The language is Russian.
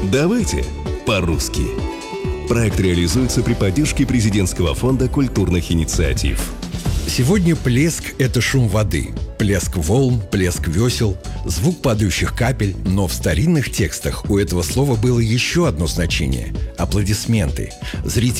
Давайте по-русски. Проект реализуется при поддержке Президентского фонда культурных инициатив. Сегодня плеск – это шум воды. Плеск волн, плеск весел, звук падающих капель. Но в старинных текстах у этого слова было еще одно значение – аплодисменты. Зрители